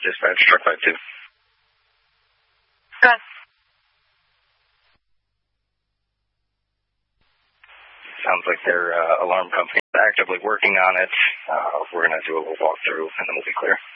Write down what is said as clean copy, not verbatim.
dispatch, truck 52. Good. Sounds like their alarm company is actively working on it. We're going to do a little walkthrough, and then we'll be clear.